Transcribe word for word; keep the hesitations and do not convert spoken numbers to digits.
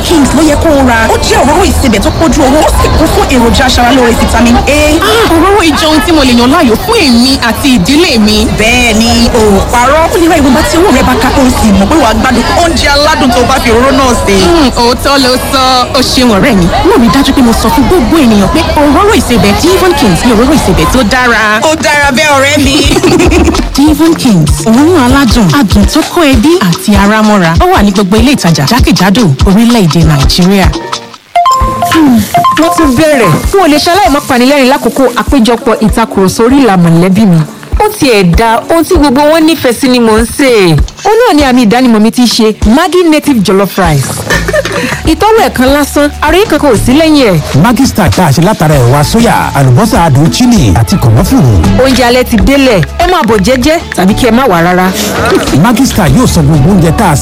Kings ló yẹ kó o ra. Ó jẹ́ òróró ìsebẹ̀ tó pójú owó, ó sì kún fún èròjà aṣaralóore vitamin A. Òróró ìjọ ohun tí mo lè yàn láàyò fún èmi àti ìdílé mi. Bẹ́ẹ̀ ni o ò parọ́. Ó lè ra ìwọ̀nba tí owó rẹ bá ká kó o sì mọ̀ pé wàá gbádùn oúnjẹ aládùn tó bá fi òróró náà sè. Òótọ́ ló sọ, ó ṣeun ọ̀rẹ́ mi. Mo rí dájú pé mo sọ fún gbogbo ènìyàn pé òróró ìsebẹ̀ Devon Kings ni òróró ìsebẹ̀ tó dára. Ó dára bẹ́ẹ̀ ọ̀rẹ́ mi. Devon Kings, òórùn aládùn, adùn tó kó ẹbí àti ara mọ́ra. Ó wà ní gbogbo ilé ìtajà jákèjádò orílẹ̀-èdè Nàìjíríà. Wọ́n tún bẹ̀rẹ̀. N ò lè ṣaláì má panilẹ́rìn lákòókò àpéjọpọ̀ ìtakùrọ̀sọ orí ìlà mọ̀lẹ́bí mi. Ó tiẹ̀ da ohun tí gbogbo wọn nífẹ̀ẹ́ sí ni mò ń sè. Ó náà ni àmì ìdánimọ̀ mi ti ṣe Maggi native jollof rice. Ìtọ́wò ẹ̀kan lásán, ara yín kankan ò sí lẹ́yìn ẹ̀. Maggi Star tá a ṣe látara ẹ̀wà sóyà, àlùbọ́sà adùn chili àti kànáfùrù. Oúnjẹ alẹ́ ti délẹ̀, ẹ máa bọ̀ jẹ́jẹ́ tàbí kí ẹ má wá rárá. Maggi Star yóò sọ gbogbo oúnjẹ tá a